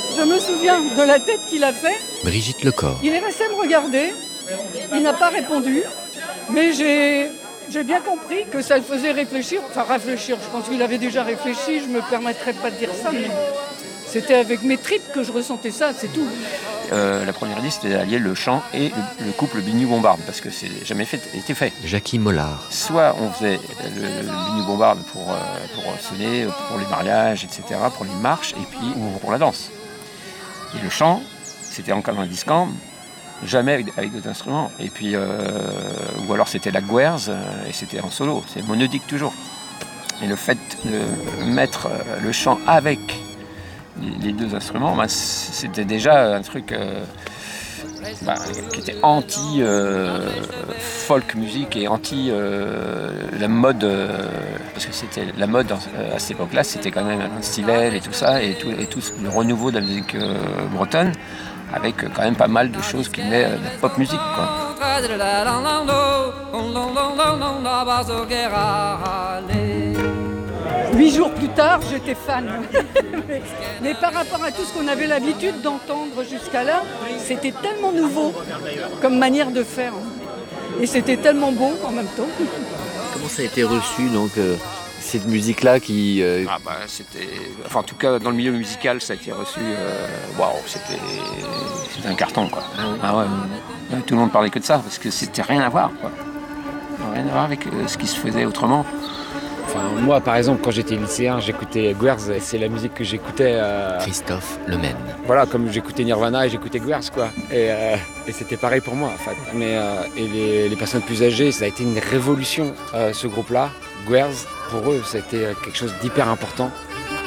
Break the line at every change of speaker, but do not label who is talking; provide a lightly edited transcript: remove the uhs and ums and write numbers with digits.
Je me souviens de la tête qu'il a fait.
Brigitte Lecor.
Il est resté me regarder. Il n'a pas répondu. Mais j'ai bien compris que ça le faisait réfléchir. Enfin, réfléchir, je pense qu'il avait déjà réfléchi. Je ne me permettrai pas de dire ça, mais c'était avec mes tripes que je ressentais ça, c'est tout.
La première idée, c'était d'allier le chant et le couple Biniou-Bombarde, parce que c'est jamais été fait.
Jackie Mollard.
Soit on faisait le Biniou-Bombarde pour sonner, pour les mariages, etc., pour les marches, et puis ou pour la danse. Et le chant, c'était encore un discan, jamais avec d'autres instruments. Et puis, ou alors c'était la guerze, et c'était en solo, c'est monodique toujours. Et le fait de mettre le chant avec les deux instruments, c'était déjà un truc qui était anti-folk musique et anti la mode, parce que c'était la mode à cette époque-là, c'était quand même un stylet et tout ça, et tout le renouveau de la musique bretonne, avec quand même pas mal de choses qui venaient de la pop musique, quoi.
8 jours plus tard, j'étais fan. Mais par rapport à tout ce qu'on avait l'habitude d'entendre jusqu'à là, c'était tellement nouveau comme manière de faire. Et c'était tellement beau en même temps.
Comment ça a été reçu, donc, cette musique-là qui...
C'était... Enfin, en tout cas, dans le milieu musical, ça a été reçu... Waouh, c'était un carton, quoi. Ah ouais. Tout le monde parlait que de ça, parce que c'était rien à voir, quoi. Rien à voir avec ce qui se faisait autrement.
Enfin, moi, par exemple, quand j'étais lycéen, j'écoutais Guerz, c'est la musique que j'écoutais.
Christophe Lemaine.
Voilà, comme j'écoutais Nirvana et j'écoutais Guerz, quoi. Et c'était pareil pour moi, en fait. Mais les personnes plus âgées, ça a été une révolution, ce groupe-là. Guerz, pour eux, ça a été quelque chose d'hyper important.